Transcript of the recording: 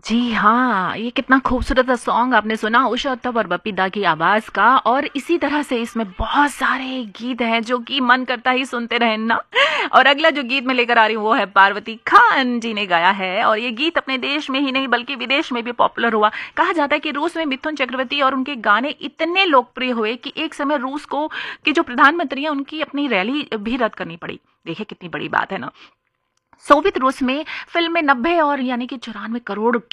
जी हाँ, ये कितना खूबसूरत सा सॉन्ग आपने सुना उषा उत्तप और बपीदा की आवाज़ का। और इसी तरह से इसमें बहुत सारे गीत हैं जो कि मन करता ही सुनते रहें ना। और अगला जो गीत मैं लेकर आ रही हूँ वो है पार्वती खान जी ने गाया है, और ये गीत अपने देश में ही नहीं बल्कि विदेश में भी पॉपुलर हुआ। कहा जाता है कि रूस में मिथुन चक्रवर्ती और उनके गाने इतने लोकप्रिय हुए कि एक समय रूस को के जो प्रधानमंत्री हैं उनकी अपनी रैली भी रद्द करनी पड़ी। देखिए कितनी बड़ी बात है ना। सोवियत रूस में फिल्में 90 और यानी कि 94 करोड़